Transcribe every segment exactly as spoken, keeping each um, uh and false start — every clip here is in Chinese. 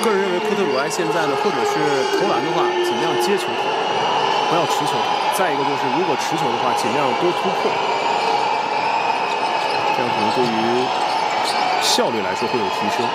个人认为库特鲁埃现在呢，或者是投篮的话，尽量接球投，不要持球投。再一个就是，如果持球的话，尽量多突破，这样可能对于效率来说会有提升。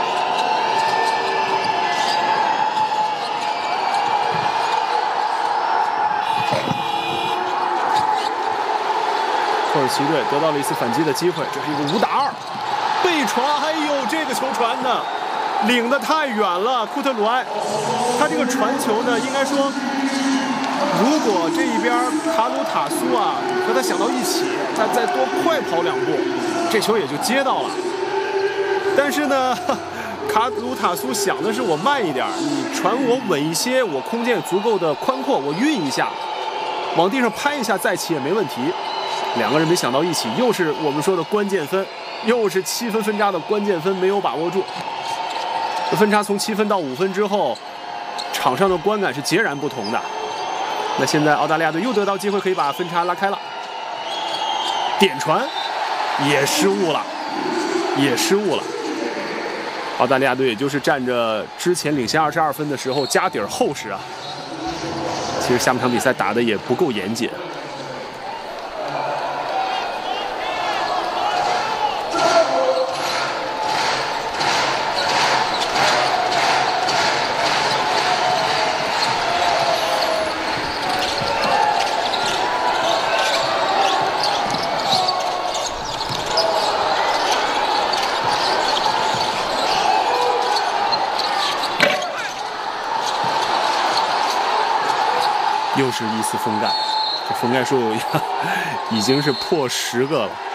土耳其队得到了一次反击的机会，这是一个五打二，背传，哎呦，这个球传的领得太远了，库特鲁埃，他这个传球呢，应该说，如果这一边卡鲁塔苏啊和他想到一起，他再多快跑两步，这球也就接到了。但是呢，卡鲁塔苏想的是我慢一点，你传我稳一些，我空间足够的宽阔，我运一下，往地上拍一下再起也没问题。两个人没想到一起，又是我们说的关键分，又是七分分差的关键分没有把握住。这分差从七分到五分之后，场上的观感是截然不同的。那现在澳大利亚队又得到机会可以把分差拉开了，点传也失误了，也失误了。澳大利亚队也就是占着之前领先二十二分的时候家底儿厚实啊。其实下半场比赛打得也不够严谨。又是一次封盖，这封盖数已经是破十个了。